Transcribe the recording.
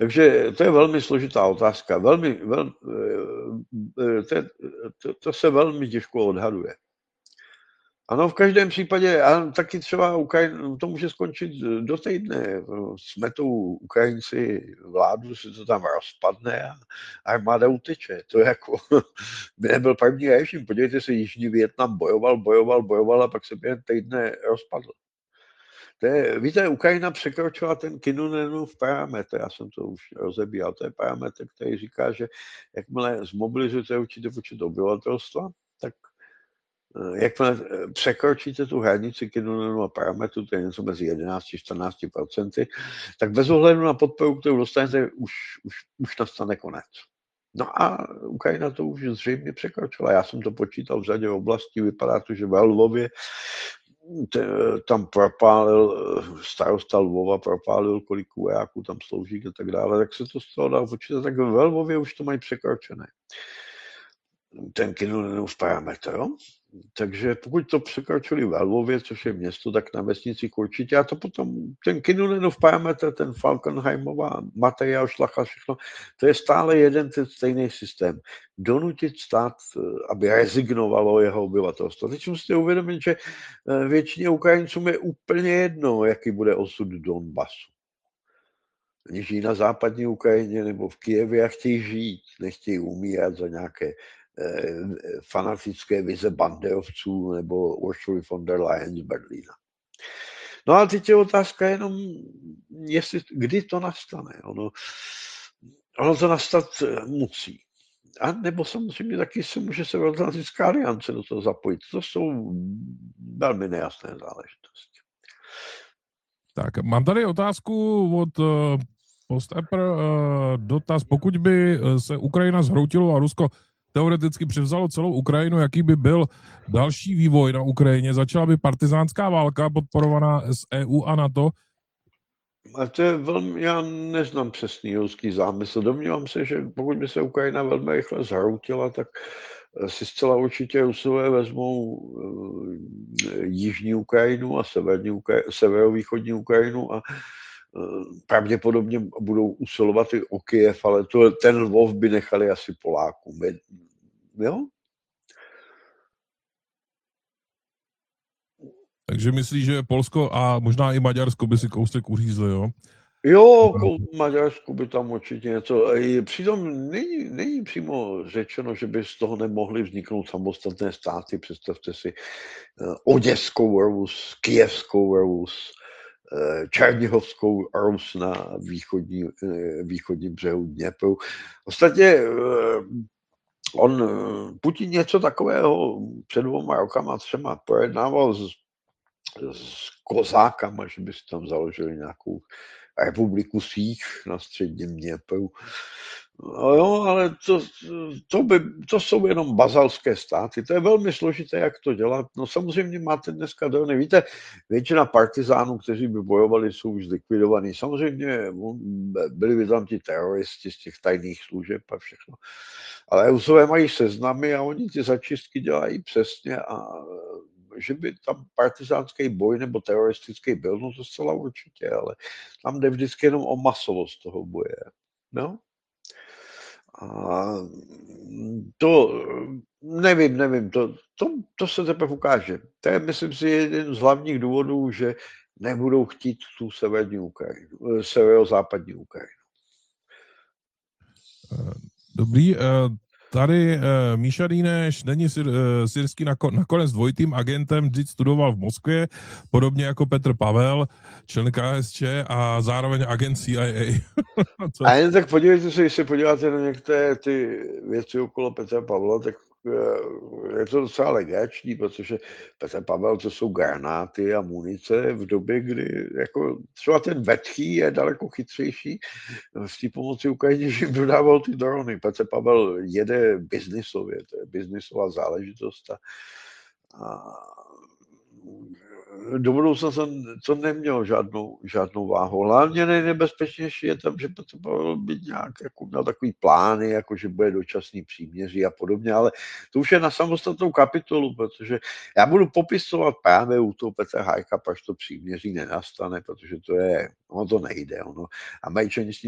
Takže to je velmi složitá otázka. To se velmi těžko odhaduje. Ano, v každém případě, a taky třeba to může skončit do týdne. Smetou Ukrajinci vládu, se to tam rozpadne a armáda uteče. To jako by nebyl první režim. Podívejte se, Jižní Vietnam bojoval a pak se během týdne rozpadl. Víte, Ukrajina překročila ten Kinunenův parametr, já jsem to už rozebíral, to je parametr, který říká, že jakmile zmobilizujete určitý počet obyvatelstva, tak jakmile překročíte tu hranici Kinunenova parametru, to je něco mezi 11-14%, tak bez ohledu na podporu, kterou dostanete, už nastane konec. No a Ukrajina to už zřejmě překročila. Já jsem to počítal v řadě oblastí, vypadá to, že ve Lvově tam starosta Lvova propálil, kolik vojáků tam slouží a tak dále, tak se to z toho dá počítat, tak ve Lvově už to mají překročené. Ten Kinunenův parametr, jo? Takže pokud to překročili ve Lvově, což je město, tak na vesnicích určitě. A to potom, ten Kinunenův parametr, ten Falkenheimová materiál, šlacha, všechno, to je stále jeden ten stejný systém. Donutit stát, aby rezignovalo jeho obyvatelstvo. Teď musíte uvědomit, že většině Ukrajincům je úplně jedno, jaký bude osud Donbasu. Oni žijí na západní Ukrajině nebo v Kyjevě a chtějí žít, nechtějí umírat za nějaké fanatické vize banderovců nebo Ursuly von der Leyen z Berlína. No a teď je otázka jenom, kdy to nastane. Ono to nastat musí. A nebo samozřejmě taky se může Severoatlantická aliance do toho zapojit. To jsou velmi nejasné záležitosti. Tak, mám tady otázku od PostEpr, dotaz, pokud by se Ukrajina zhroutilo a Rusko teoreticky převzalo celou Ukrajinu, jaký by byl další vývoj na Ukrajině? Začala by partizánská válka podporovaná z EU a NATO? A to je já neznám přesný ruský zámysl. Domnívám se, že pokud by se Ukrajina velmi rychle zhroutila, tak si zcela určitě Rusové vezmou jižní Ukrajinu a severovýchodní Ukrajinu a pravděpodobně budou usilovat i o Kyjev, ale ten Lvov by nechali asi Polákům. Jo? Takže myslíš, že Polsko a možná i Maďarsko by si kousek uřízli, jo? Jo, Maďarsku by tam určitě něco. Přitom není přímo řečeno, že by z toho nemohly vzniknout samostatné státy. Představte si Oděskou Rus, Kyjevskou Rus, Černihovskou Rus na východním břehu Dněpru. Ostatně Putin něco takového před 2 rokama, 3 projednával s kozákama, že by si tam založili nějakou republiku svých na středním Dněpru. No jo, ale to jsou jenom bazalské státy. To je velmi složité, jak to dělat. No samozřejmě máte dneska drony. Víte, většina partizánů, kteří by bojovali, jsou už zlikvidovaní. Samozřejmě byli by tam ti teroristi z těch tajných služeb a všechno. Ale Rusové mají seznamy a oni ty začistky dělají přesně a že by tam partizánský boj nebo teroristický byl, no to zcela určitě, ale tam jde vždycky jenom o masovost toho boje. No? A to nevím, to se teprve ukáže. To je, myslím si, jeden z hlavních důvodů, že nebudou chtít tu severozápadní Ukrajinu. Dobrý, tady Míša Dýneš není syrský nakonec dvojitým agentem, vždyť studoval v Moskvě, podobně jako Petr Pavel, člen KSČ a zároveň agent CIA. A jen tak podívejte se, když se podíváte na některé ty věci okolo Petra Pavla, tak je to docela legrační, protože Petr Pavel to jsou granáty a munice v době, kdy jako třeba ten Vetchý je daleko chytřejší v té pomoci Ukrajině, že jim dodával ty drony. Petr Pavel jede biznisově, to je biznisová záležitost a do budoucna to nemělo žádnou váhu. Hlavně nejnebezpečnější je tam, že potřeboval být nějak jako na takový plány, jako že bude dočasný příměří a podobně, ale to už je na samostatnou kapitolu, protože já budu popisovat právě u toho Petra Hájka, až to příměří nenastane, protože to nejde. Američani s ním